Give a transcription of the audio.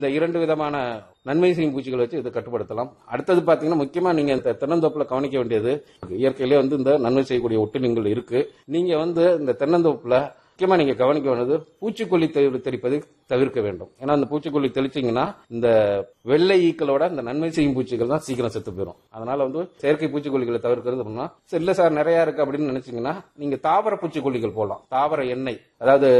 இந்த 2 விதமான நன்மை செய்யும் பூச்சிகளை வச்சு இதை கட்டுப்படுத்தலாம். அடுத்தது பாத்தீங்கன்னா முக்கியமா நீங்க இந்த தென்னந்தோப்புல கவனிக்க வேண்டியது, இயற்கையிலே இந்த நன்மை செய்யக்கூடிய ஒட்டுண்ணிகள் இருக்கு. நீங்க இந்த தென்னந்தோப்புல முக்கியமா நீங்க கவனிக்க வேண்டியது பூச்சிக்கொல்லி தெளிப்பதை தவிர்க்க வேண்டும். ஏன்னா அந்த பூச்சிக்கொல்லி தெளிச்சீங்கன்னா இந்த வெள்ளை ஈக்களோட இந்த நன்மை செய்யும் பூச்சிகள் தான் சீக்கிரம் செத்து போயிடும். அதனால செயற்கை பூச்சிக்கொல்லிகளை தவிர்க்கிறது அப்படின்னா, இல்ல சார் நிறைய இருக்கு அப்படின்னு நினைச்சீங்கன்னா நீங்க தாவர பூச்சிக்கொல்லிகள் போடலாம். தாவர எண்ணெய், அதாவது